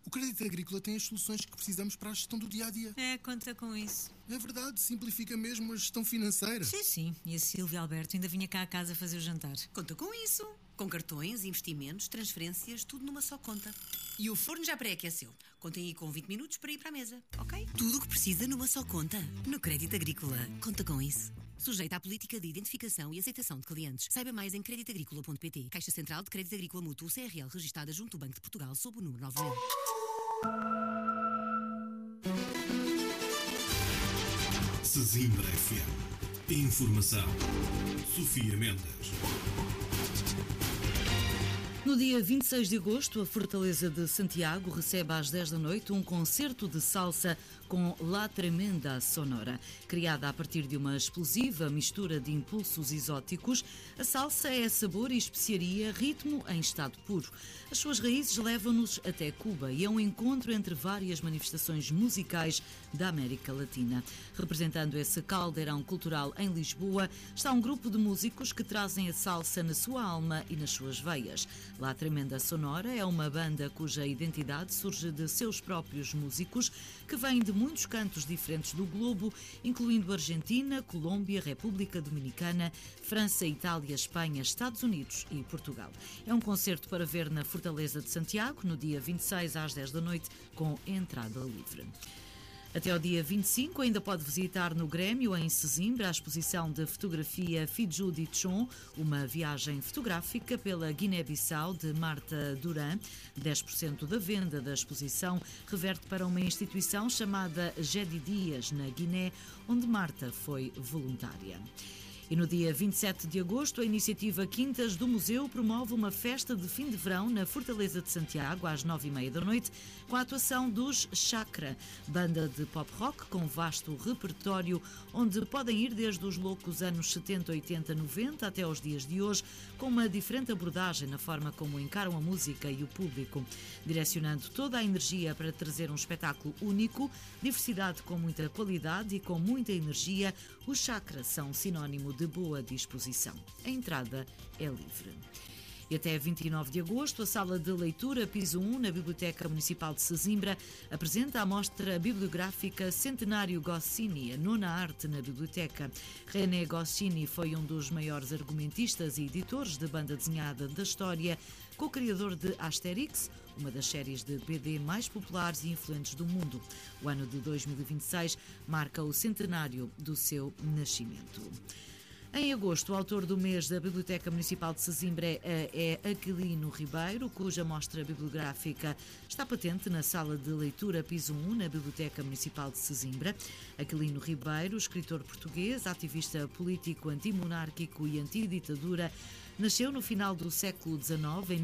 O Crédito Agrícola tem as soluções que precisamos para a gestão do dia-a-dia. Conta com isso. É verdade, simplifica mesmo a gestão financeira. Sim. E a Silvia Alberto ainda vinha cá a casa fazer o jantar. Conta com isso. Com cartões, investimentos, transferências, tudo numa só conta. E o forno já pré-aqueceu. Contem aí com 20 minutos para ir para a mesa, ok? Tudo o que precisa numa só conta. No Crédito Agrícola. Conta com isso. Sujeito à política de identificação e aceitação de clientes. Saiba mais em creditagricola.pt. Caixa Central de Crédito Agrícola Mútuo CRL, registada junto ao Banco de Portugal, sob o número 9000. Sesimbra FM. Informação. Sofia Mendes. No dia 26 de agosto, a Fortaleza de Santiago recebe às 10 da noite um concerto de salsa com La Tremenda Sonora. Criada a partir de uma explosiva mistura de impulsos exóticos, a salsa é sabor e especiaria, ritmo em estado puro. As suas raízes levam-nos até Cuba e é um encontro entre várias manifestações musicais da América Latina. Representando esse caldeirão cultural em Lisboa, está um grupo de músicos que trazem a salsa na sua alma e nas suas veias. La Tremenda Sonora é uma banda cuja identidade surge de seus próprios músicos, que vêm de muitos cantos diferentes do globo, incluindo Argentina, Colômbia, República Dominicana, França, Itália, Espanha, Estados Unidos e Portugal. É um concerto para ver na Fortaleza de Santiago, no dia 26 às 10 da noite, com entrada livre. Até ao dia 25 ainda pode visitar no Grêmio, em Sesimbra, a exposição de fotografia Fidju de Chon, uma viagem fotográfica pela Guiné-Bissau de Marta Duran. 10% da venda da exposição reverte para uma instituição chamada Gedi Dias, na Guiné, onde Marta foi voluntária. E no dia 27 de agosto, a iniciativa Quintas do Museu promove uma festa de fim de verão na Fortaleza de Santiago, às 9h30 da noite, com a atuação dos Chakra, banda de pop-rock com vasto repertório, onde podem ir desde os loucos anos 70, 80, 90 até aos dias de hoje, com uma diferente abordagem na forma como encaram a música e o público, direcionando toda a energia para trazer um espetáculo único, diversidade com muita qualidade e com muita energia. Os Chakra são sinónimo de boa disposição. A entrada é livre. E até 29 de agosto, a Sala de Leitura Piso 1, na Biblioteca Municipal de Sesimbra, apresenta a mostra bibliográfica Centenário Goscinny, a nona arte na biblioteca. René Goscinny foi um dos maiores argumentistas e editores de banda desenhada da história, co-criador de Asterix, uma das séries de BD mais populares e influentes do mundo. O ano de 2026 marca o centenário do seu nascimento. Em agosto, o autor do mês da Biblioteca Municipal de Sesimbra é Aquilino Ribeiro, cuja mostra bibliográfica está patente na Sala de Leitura Piso 1, na Biblioteca Municipal de Sesimbra. Aquilino Ribeiro, escritor português, ativista político antimonárquico e antiditadura, nasceu no final do século XIX, em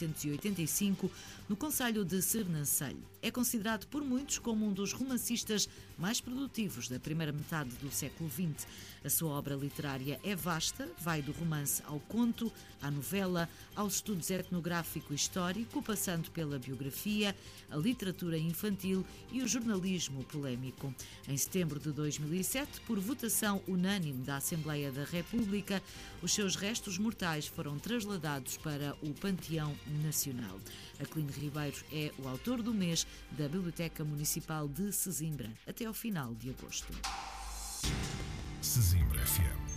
1885, no concelho de Sernancelho. É considerado por muitos como um dos romancistas mais produtivos da primeira metade do século XX. A sua obra literária é vasta, vai do romance ao conto, à novela, aos estudos etnográfico e histórico, passando pela biografia, a literatura infantil e o jornalismo polémico. Em setembro de 2007, por votação unânime da Assembleia da República, os seus restos mortais foram trasladados para o Panteão Nacional. Aquilino Ribeiro é o autor do mês da Biblioteca Municipal de Sesimbra, até ao final de agosto. Sesimbra FM.